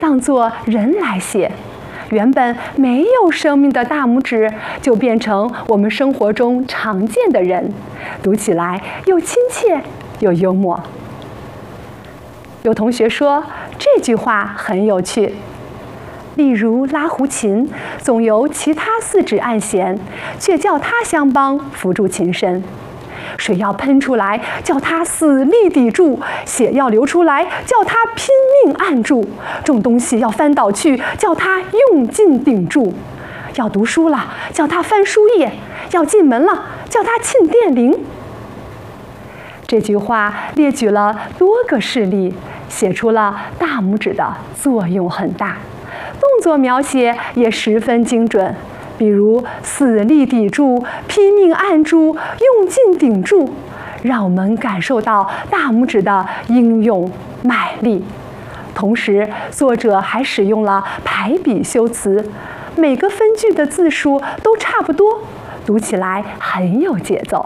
当作人来写，原本没有生命的大拇指就变成我们生活中常见的人，读起来又亲切又幽默。有同学说这句话很有趣，例如拉胡琴，总由其他四指按弦，却叫他相帮扶住琴身；水要喷出来，叫他死力抵住；血要流出来，叫他拼命按住；重东西要翻倒去，叫他用劲顶住；要读书了，叫他翻书页；要进门了，叫他沁电铃。这句话列举了多个事例，写出了大拇指的作用很大，动作描写也十分精准，比如死力抵住、拼命按住、用劲顶住，让我们感受到大拇指的英勇卖力。同时，作者还使用了排比修辞，每个分句的字数都差不多，读起来很有节奏。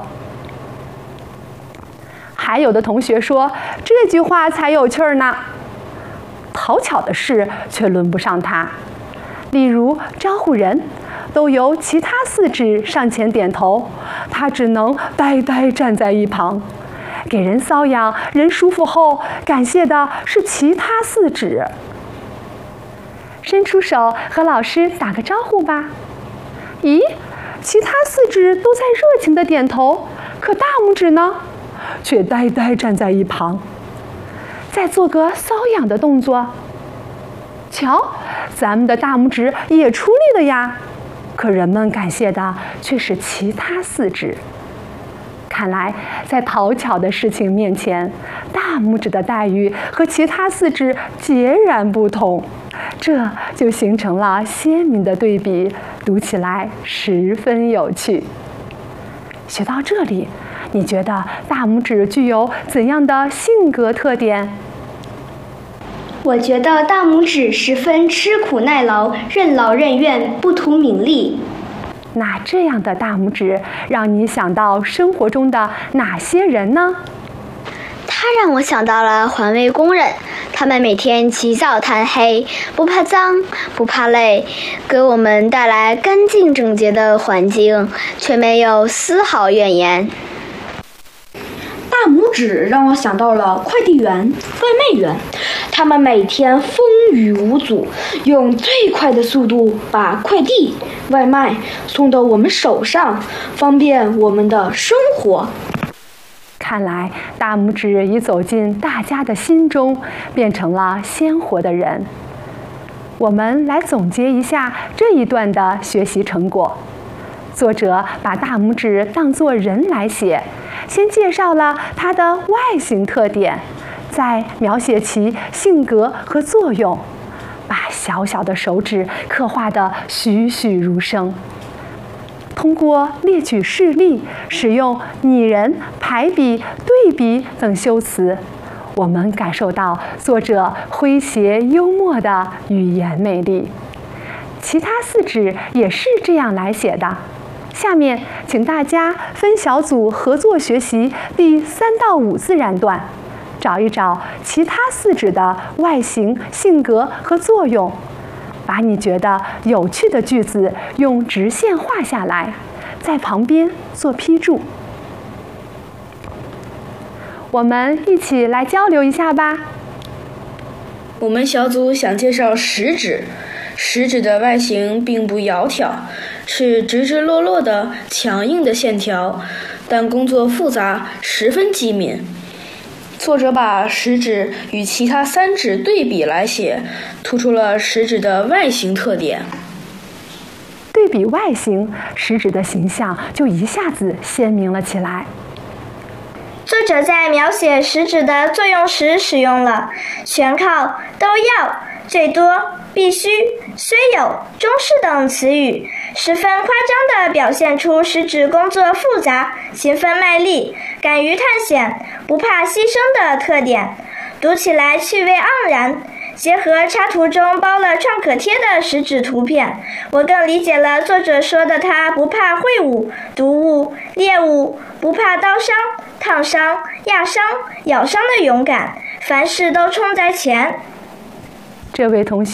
还有的同学说这句话才有趣儿呢，讨巧的事却轮不上他。例如招呼人，都由其他四指上前点头，他只能呆呆站在一旁。给人搔痒，人舒服后，感谢的是其他四指。伸出手和老师打个招呼吧。咦，其他四指都在热情地点头，可大拇指呢？却呆呆站在一旁。再做个搔痒的动作，瞧，咱们的大拇指也出力了呀，可人们感谢的却是其他四指。看来在讨巧的事情面前，大拇指的待遇和其他四指截然不同，这就形成了鲜明的对比，读起来十分有趣。学到这里，你觉得大拇指具有怎样的性格特点？ 我觉得大拇指十分吃苦耐劳，任劳任怨，不图名利。 那这样的大拇指让你想到生活中的哪些人呢？ 它让我想到了环卫工人，他们每天起早贪黑，不怕脏，不怕累，给我们带来干净整洁的环境，却没有丝毫怨言。 大拇指让我想到了快递员、外卖员，他们每天风雨无阻，用最快的速度把快递、外卖送到我们手上，方便我们的生活。 看来大拇指已走进大家的心中，变成了鲜活的人。我们来总结一下这一段的学习成果。作者把大拇指当作人来写，先介绍了它的外形特点，再描写其性格和作用，把小小的手指刻画得栩栩如生。通过列举事例，使用拟人、排比、对比等修辞，我们感受到作者诙谐幽默的语言魅力。其他四指也是这样来写的。下面请大家分小组合作学习第3到5自然段，找一找其他四指的外形、性格和作用，把你觉得有趣的句子用直线画下来，在旁边做批注。我们一起来交流一下吧。 我们小组想介绍食指。食指的外形并不窈窕，是直直落落的强硬的线条，但工作复杂，十分机敏。作者把食指与其他3指对比来写，突出了食指的外形特点。 对比外形，食指的形象就一下子鲜明了起来。 作者在描写食指的作用时使用了全靠、都要、最多、必须、虽有、中式等词语，十分夸张地表现出食指工作复杂、勤奋卖力、敢于探险、不怕牺牲的特点，读起来趣味盎然。结合插图中包了创可贴的食指图片，我更理解了作者说的他不怕秽物、毒物、猎物，不怕刀伤、烫伤、压伤、咬伤的勇敢，凡事都冲在前。 这位同学